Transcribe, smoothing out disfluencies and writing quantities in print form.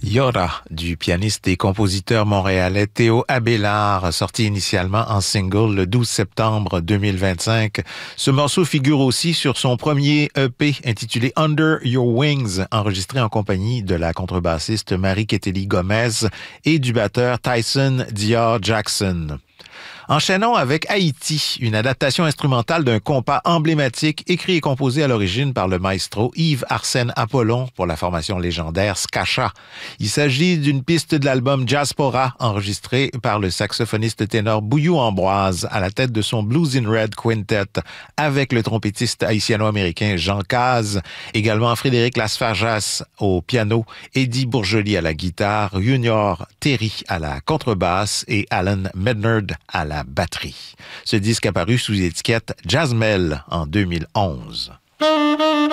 Yora, du pianiste et compositeur montréalais Théo Abélard, sorti initialement en single le 12 septembre 2025. Ce morceau figure aussi sur son premier EP intitulé Under Your Wings, enregistré en compagnie de la contrebassiste Marie-Kétélie Gomez et du batteur Tyson Dior Jackson. Enchaînons avec Haïti, une adaptation instrumentale d'un compas emblématique écrit et composé à l'origine par le maestro Yves-Arsène Apollon pour la formation légendaire Skacha. Il s'agit d'une piste de l'album Jazzpora enregistrée par le saxophoniste ténor Bouyou Ambroise à la tête de son Blues in Red Quintet avec le trompettiste haïtiano-américain Jean Caz, également Frédéric Lasfargas au piano, Eddie Bourgely à la guitare, Junior Terry à la contrebasse et Alan Mednard à la batterie. Ce disque apparu sous étiquette Jazzmel en 2011.